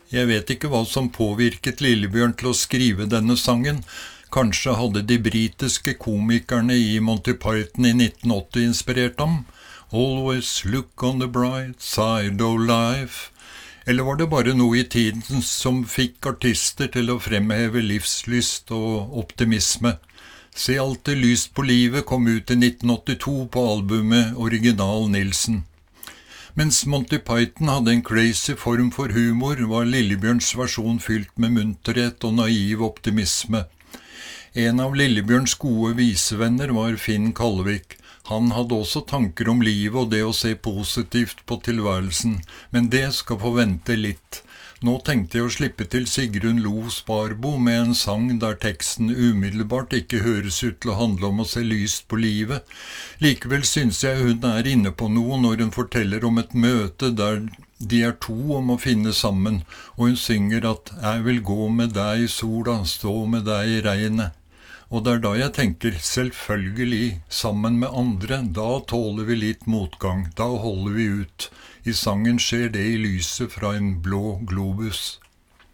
Jeg vet ikke hva som påvirket Lillebjørn til å skrive denne sangen. Kanskje hadde de britiske komikerne i Monty Python i 1980 inspirert ham. Always look on the bright side of life. Eller var det bare noe i tiden som fikk artister til å fremheve livslyst og optimisme? Se alltid lyst på livet kom ut i 1982 på albumet Original Nilsen. Mens Monty Python hadde en crazy form for humor, var Lillebjørns versjon fylt med munterhet og naiv optimisme. En av Lillebjørns gode visevenner var Finn Kalvik. Han hadde også tanker om livet og det å se positivt på tilværelsen, men det skal få vente litt. Nå tenkte jeg å slippe til Sigrun Lo Sparbo med en sang der teksten umiddelbart ikke høres ut til å handle om å se lyst på livet. Likevel synes jeg hun er inne på noe når hun forteller om et møte der de er to om å finne sammen, og hun synger at «Jeg vil gå med deg i sola, stå med deg i regnet». Og det er da jeg tenker, selvfølgelig, sammen med andre, da tåler vi litt motgang, da holder vi ut. I sangen skjer det i lyset fra en blå globus.